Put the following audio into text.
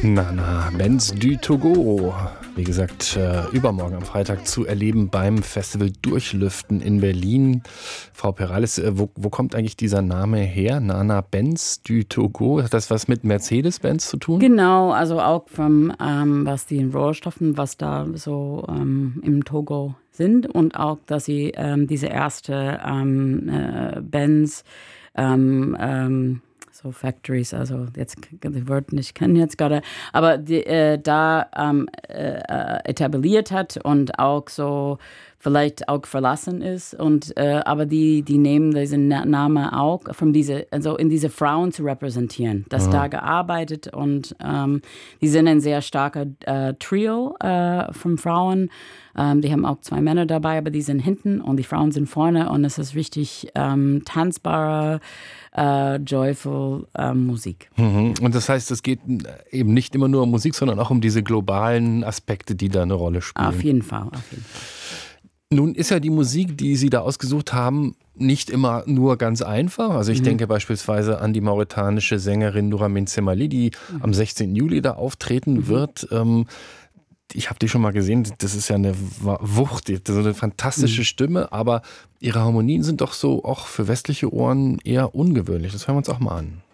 Nana Benz du Togo. Wie gesagt, übermorgen am Freitag zu erleben beim Festival Durchlüften in Berlin. Frau Perales, wo kommt eigentlich dieser Name her? Nana Benz du Togo? Hat das was mit Mercedes-Benz zu tun? Genau, also auch vom, was die Rohstoffen, was da so im Togo sind und auch, dass sie diese erste Benz so Factories, also jetzt die Wörter nicht kennen jetzt gerade, aber da etabliert hat und auch so vielleicht auch verlassen ist und aber die nehmen diesen Namen auch von also in diese Frauen zu repräsentieren, das da gearbeitet und die sind ein sehr starker Trio von Frauen. Die haben auch 2 Männer dabei, aber die sind hinten und die Frauen sind vorne und es ist richtig tanzbare, joyful Musik. Und das heißt, es geht eben nicht immer nur um Musik, sondern auch um diese globalen Aspekte, die da eine Rolle spielen. Auf jeden Fall, auf jeden Fall. Nun ist ja die Musik, die Sie da ausgesucht haben, nicht immer nur ganz einfach. Also ich denke beispielsweise an die mauretanische Sängerin Nouramin Cemmali, die am 16. Juli da auftreten wird. Ich habe die schon mal gesehen, das ist ja eine Wucht, so eine fantastische Stimme, aber ihre Harmonien sind doch so auch für westliche Ohren eher ungewöhnlich. Das hören wir uns auch mal an.